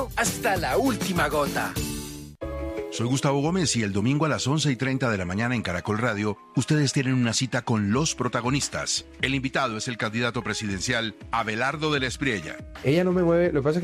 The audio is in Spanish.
servicio hasta la última gota. Soy Gustavo Gómez y el domingo a las 11:30 de la mañana en Caracol Radio, ustedes tienen una cita con los protagonistas. El invitado es el candidato presidencial Abelardo de la Espriella. Ella no me mueve, lo que pasa es que